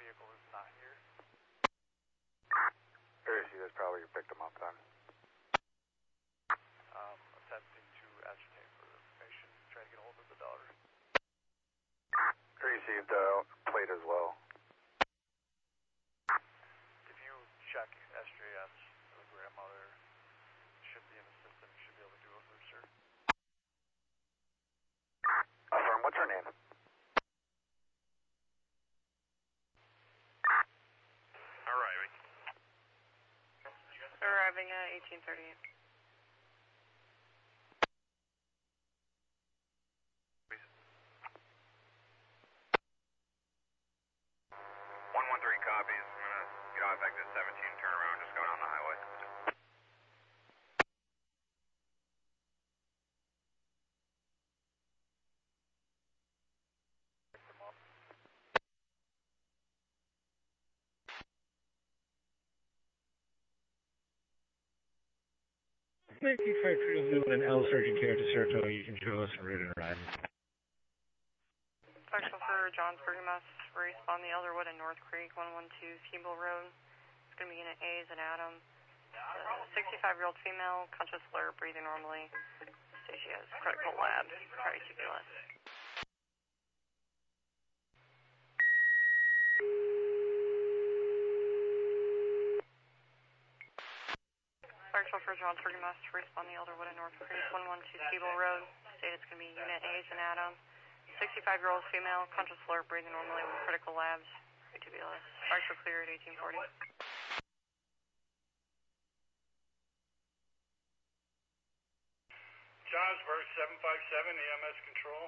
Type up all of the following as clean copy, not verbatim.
vehicle is not here. Very you guys probably picked them up then. Attempting to ascertain further information, trying to get a hold of the daughter. Received plate as well. If you check SJS, the grandmother should be in the system, should be able to do it for her, sir. Affirm, what's her name? Arriving. Arriving at 1838. Copies. I'm going to get off exit 17, turn around, just go down the highway. Make you try to an L Sergeant Care to Saratoga, you can show us a route and ride. Actual for Johnsburg, Mass. Respond the Elderwood and North Creek, 112 Keeble Road. It's going to be Unit A as an Adam. 65-year-old female, conscious alert, breathing normally. So she has critical labs, cardiovascular. Actual for Johnsburg, Mass. Respond the Elderwood and North Creek, 112 Keeble Road. State it's going to be Unit A as an Adam. 65-year-old female, conscious alert, breathing normally with critical labs, tubular. Partial clear at 1840. Johnsburg, 757, EMS control.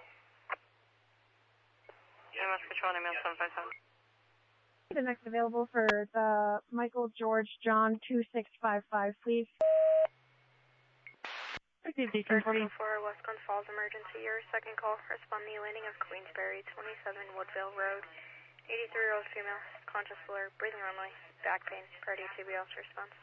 EMS control, EMS 757. The next available for the Michael George John 2655, please. First 4 West Glen Falls emergency. Your second call. Respond the landing of Queensberry, 27 Woodville Road. 83-year-old female, conscious alert, breathing normally, back pain, priority TBS response.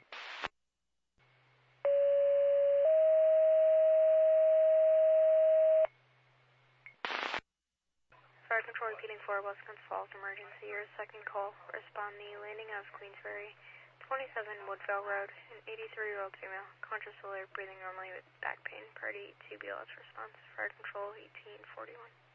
Fire control repeating 4 West Glen Falls emergency. Your second call. Respond the landing of Queensberry, 27 Woodville Road, an 83-year-old female, conscious alert, breathing normally with back pain, priority TBLS response, fire control 1841.